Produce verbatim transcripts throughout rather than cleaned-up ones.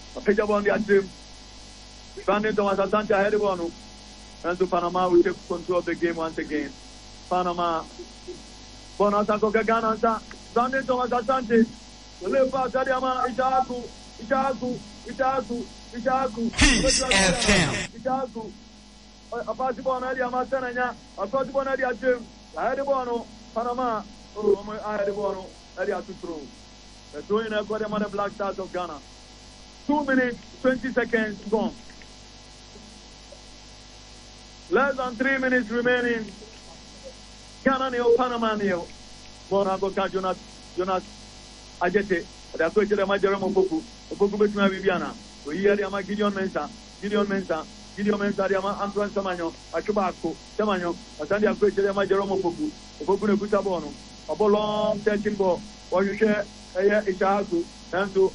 Peja ball on the team. Brandon Thomas Asante ahead of one. And to Panama will take control of the game once again. Panama. Bonasanko Gaganansa. Brandon Thomas Asante. The little pass, Adiama, Ishaku, Ishaku, Ishaku, Ishaku. Peace F M. Ishaku. A possible on Adiama Sananya. A possible on Adia Jim. Ahead of one. Panama. Oh, I had the ball. Adia to throw. They're throwing a Guatemala Black Stars of Ghana. Two minutes, twenty seconds gone. Less than three minutes remaining. Ghana nil, Panama nil. Bonagoka Jonas Jonas Ajete. They are going to the Majeremo Boku. Boku Betuna Viviana. We hear the Ama Gideon Mensa. Gideon Mensa. Gideon Mensa. The Ama Antoine Samano. Achubako. Samano. Asandi are going to the Majeremo Boku. Boku Nebuta Bono. A ball long touching ball. Or you share a Ishaku. And to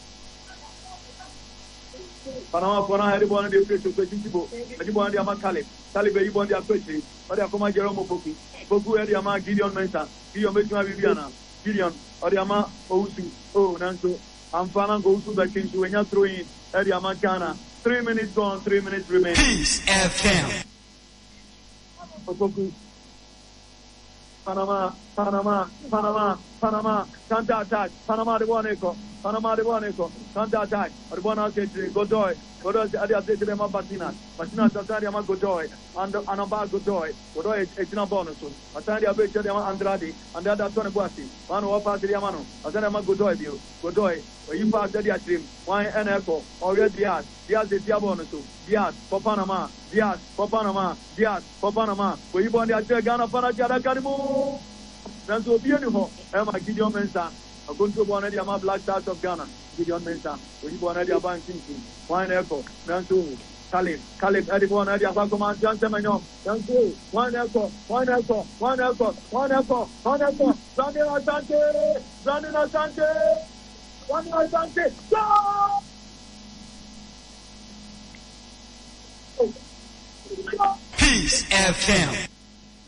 Panama Fona had one of the official question people. But you want the Ama Calip. Calip, you want the question. But they are from Jerome Boku. Boku had the Ama Gideon Mensa. Gideon Betuna Viviana. Gideon. Or the Ama Ousu. Oh, Nanso. I'm Fana goes to the king to when you're throwing at the Ama Ghana. Three minutes gone, three minutes remaining. Peace F M. Boku. Panama, Panama, Panama, Panama, counter attack. Panama the one echo. Panama the one echo. Counter attack. The one out there, Godoy. Godoy, the other day, Emma Batina. Batina, Tataria Godoy. And Anamba Godoy. Godoy is in a bonus. Ataria Becha Andrade. And the other Tony Guati. One of us, the Yamano. Azanama Godoy, you. Godoy. When you pass the team, one and echo. Already Diaz. Diaz is Diabonus. Diaz for Panama. Diaz for Panama. Diaz for Panama. When you want the Ghana Panajara Canimu. That's so beautiful. Emma Gideon Mensa. A good to one of the Ama Black Stars of Ghana. Gideon Mensa. When you want the Aban Kinky. One echo. Nansu. Calip. Calip. Everyone at the Abacoman Johnson. Nansu. One echo. One echo. One echo. One echo. One echo. Brandon Asante. Brandon Asante. One more Asante. Go! Peace F M.